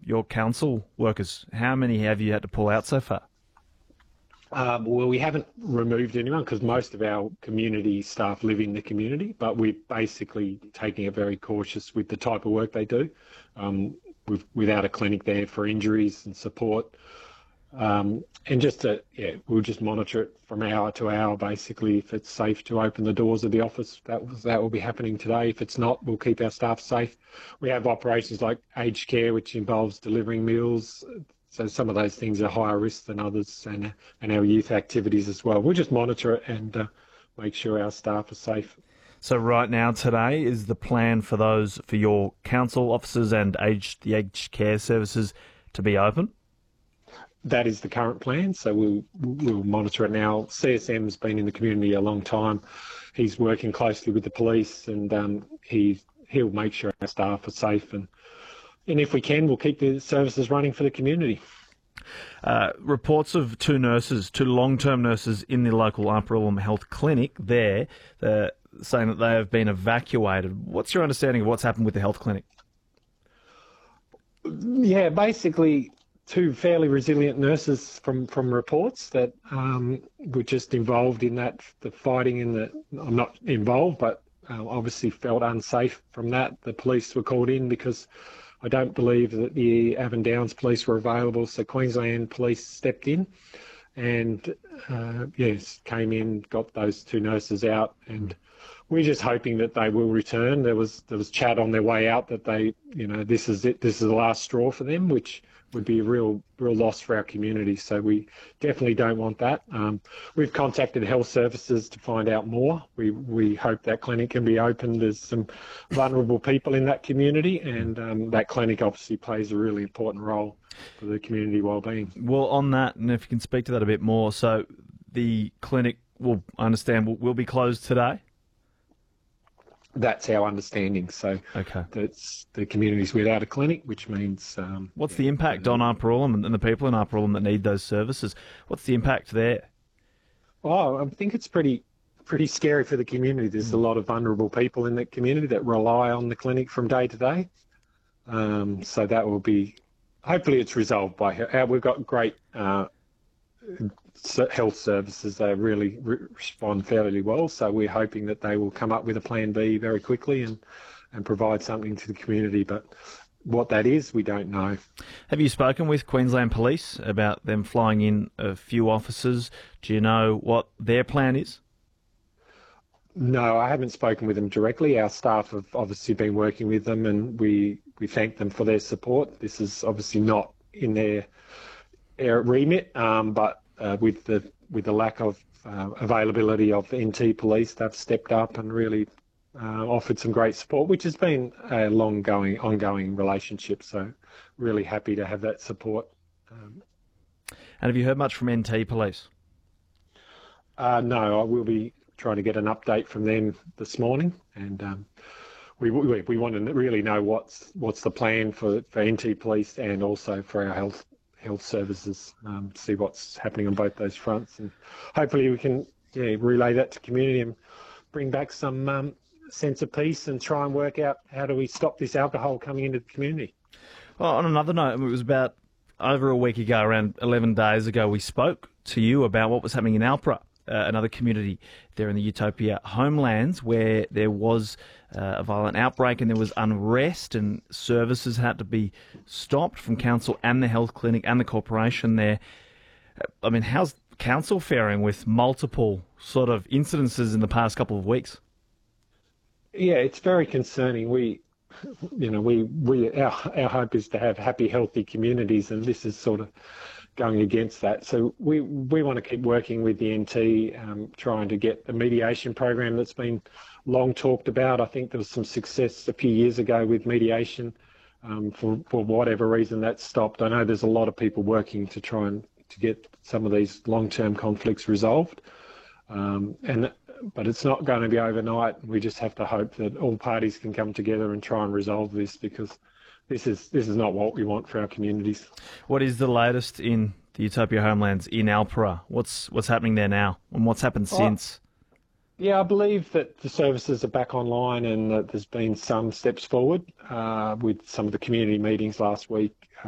your council workers? How many have you had to pull out so far? Well, we haven't removed anyone because most of our community staff live in the community, but we're basically taking it very cautious with the type of work they do. Without a clinic there for injuries and support. And we'll just monitor it from hour to hour, basically. If it's safe to open the doors of the office, that will be happening today. If it's not, we'll keep our staff safe. We have operations like aged care, which involves delivering meals. So some of those things are higher risk than others, and our youth activities as well. We'll just monitor it and make sure our staff are safe. So right now, today, is the plan for your council offices and the aged care services to be open? That is the current plan, so we'll monitor it now. CSM's been in the community a long time. He's working closely with the police, and he'll make sure our staff are safe. And if we can, we'll keep the services running for the community. Reports of two long-term nurses in the local Upper Elam Health Clinic there, saying that they have been evacuated. What's your understanding of what's happened with the health clinic? Yeah, basically two fairly resilient nurses from reports that were just involved in the fighting I'm not involved, but obviously felt unsafe from that. The police were called in because I don't believe that the Avon Downs police were available, so Queensland Police stepped in and came in, got those two nurses out, and we're just hoping that they will return. There was chat on their way out that this is it, this is the last straw for them, which would be a real loss for our community. So we definitely don't want that. We've contacted health services to find out more. We hope that clinic can be opened. There's some vulnerable people in that community, and that clinic obviously plays a really important role for the community wellbeing. Well, on that, and if you can speak to that a bit more, so the clinic, will be closed today? That's our understanding. So that's the community's without a clinic, which means... What's the impact on Upper Elam and the people in Upper Elam that need those services? What's the impact there? Oh, I think it's pretty scary for the community. There's a lot of vulnerable people in the community that rely on the clinic from day to day. So that will be... Hopefully it's resolved we've got great health services. They really respond fairly well, so we're hoping that they will come up with a plan B very quickly and provide something to the community, but what that is, we don't know. Have you spoken with Queensland Police about them flying in a few officers? Do you know what their plan is? No, I haven't spoken with them directly. Our staff have obviously been working with them, and we thank them for their support. This is obviously not in their remit, but with the lack of availability of NT police, they've stepped up and really offered some great support, which has been a ongoing relationship. So really happy to have that support. And have you heard much from NT police? No, I will be trying to get an update from them this morning, and we want to really know what's the plan for NT police and also for our health services, see what's happening on both those fronts, and hopefully we can relay that to community and bring back some sense of peace and try and work out how do we stop this alcohol coming into the community. Well, on another note, it was about over a week ago, around 11 days ago, we spoke to you about what was happening in Alpera, another community there in the Utopia Homelands, where there was a violent outbreak and there was unrest, and services had to be stopped from council and the health clinic and the corporation there. I mean, how's council faring with multiple sort of incidences in the past couple of weeks? Yeah, it's very concerning. Our hope is to have happy, healthy communities, and this is sort of going against that. So we want to keep working with the NT, trying to get the mediation program that's been long talked about. I think there was some success a few years ago with mediation. For whatever reason that stopped. I know there's a lot of people working to try and to get some of these long-term conflicts resolved. But it's not going to be overnight. We just have to hope that all parties can come together and try and resolve this, because this is not what we want for our communities. What is the latest in the Utopia Homelands in Alpera? What's happening there now, and what's happened since? Yeah, I believe that the services are back online, and that there's been some steps forward with some of the community meetings last week.